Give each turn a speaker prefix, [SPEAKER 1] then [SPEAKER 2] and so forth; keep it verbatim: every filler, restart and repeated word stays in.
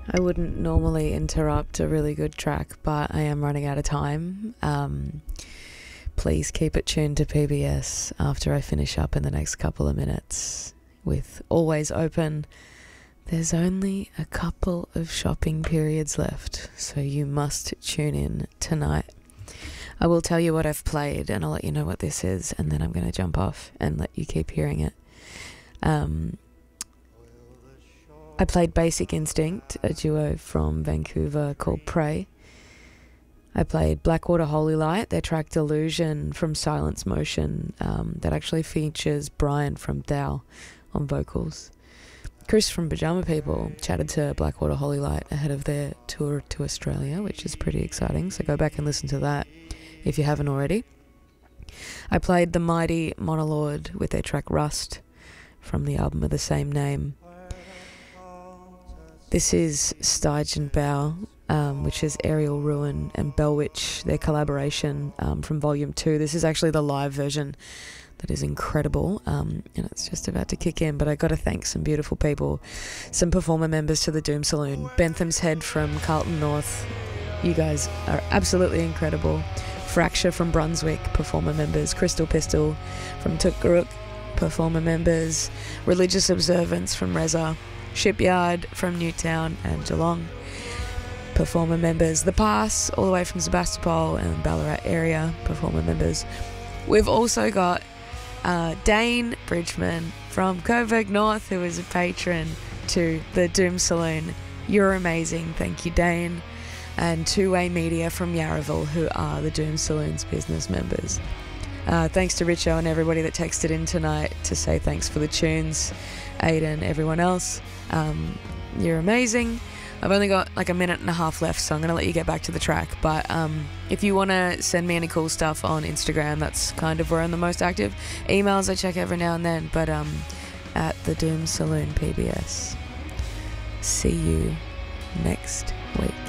[SPEAKER 1] I wouldn't normally interrupt a really good track, but I am running out of time. Um, please keep it tuned to P B S after I finish up in the next couple of minutes with Always Open. There's only a couple of shopping periods left, so you must tune in tonight. I will tell you what I've played and I'll let you know what this is, and then I'm going to jump off and let you keep hearing it. Um, I played Basic Instinct, a duo from Vancouver called Prey. I played Blackwater Holy Light, their track Delusion from Silence Motion, um, that actually features Brian from Thou on vocals. Chris from Pajama People chatted to Blackwater Holy Light ahead of their tour to Australia, which is pretty exciting, so go back and listen to that if you haven't already. I played The Mighty Monolord with their track Rust from the album of the same name. This is Stygian Bow, um, which is Aerial Ruin and Bellwitch, their collaboration um, from Volume two. This is actually the live version that is incredible, um, and it's just about to kick in, but I got to thank some beautiful people, some performer members to the Doom Saloon. Bentham's Head from Carlton North, you guys are absolutely incredible. Fracture from Brunswick, performer members. Crystal Pistol from Tukgaruk, performer members. Religious Observance from Reza. Shipyard from Newtown and Geelong, performer members. The Pass, all the way from Sebastopol and Ballarat area, performer members. We've also got uh, Dane Bridgman from Coburg North, who is a patron to the Doom Saloon. You're amazing, thank you, Dane. And Two Way Media from Yarraville, who are the Doom Saloon's business members. Uh, thanks to Richo and everybody that texted in tonight to say thanks for the tunes. Aiden, everyone else, um, you're amazing. I've only got like a minute and a half left, so I'm going to let you get back to the track. But um, if you want to send me any cool stuff on Instagram, that's kind of where I'm the most active. Emails I check every now and then, but um, at the Doom Saloon P B S. See you next week.